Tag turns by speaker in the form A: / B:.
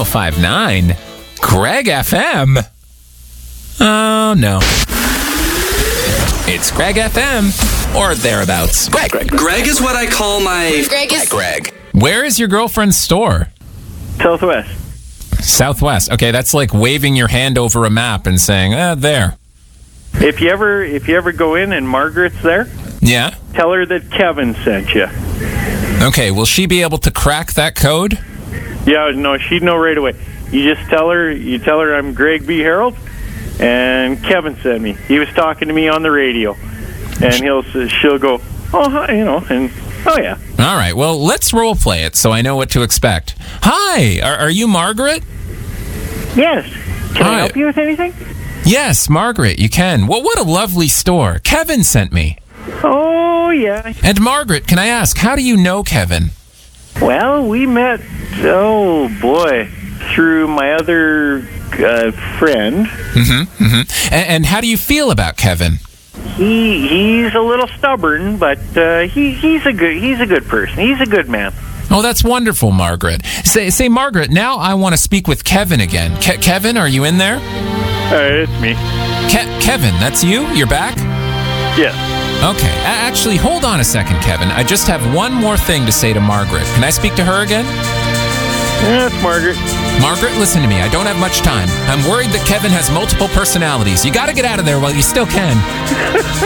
A: 1059. Greg FM? Oh, no. It's Greg FM, or thereabouts.
B: Greg is what I call my...
C: Greg.
A: Where is your girlfriend's store?
D: Southwest.
A: Southwest. Okay, that's like waving your hand over a map and saying, there.
D: If you ever go in and Margaret's there,
A: Yeah?
D: tell her that Kevin sent you.
A: Okay, will she be able to crack that code?
D: Yeah, no, she'd know right away. You just tell her I'm Greg B. Harold, and Kevin sent me. He was talking to me on the radio, and she'll go, oh, hi, and oh yeah.
A: All right, well, let's role play it so I know what to expect. Hi, are you Margaret?
D: Yes. Can
A: Hi.
D: I help you with anything?
A: Yes, Margaret, you can. What a lovely store. Kevin sent me.
D: Oh yeah.
A: And Margaret, can I ask, how do you know Kevin?
D: Well, we met. Oh boy, through my other friend.
A: And how do you feel about Kevin?
D: He's a little stubborn, but he's a good person. He's a good man.
A: Oh, that's wonderful, Margaret. Say, Margaret, now I want to speak with Kevin again. Kevin, are you in there?
D: It's me.
A: Kevin, that's you? You're back?
D: Yes.
A: Okay. Actually, hold on a second, Kevin. I just have one more thing to say to Margaret. Can I speak to her again?
D: That's Margaret.
A: Margaret, listen to me. I don't have much time. I'm worried that Kevin has multiple personalities. You got to get out of there while you still can.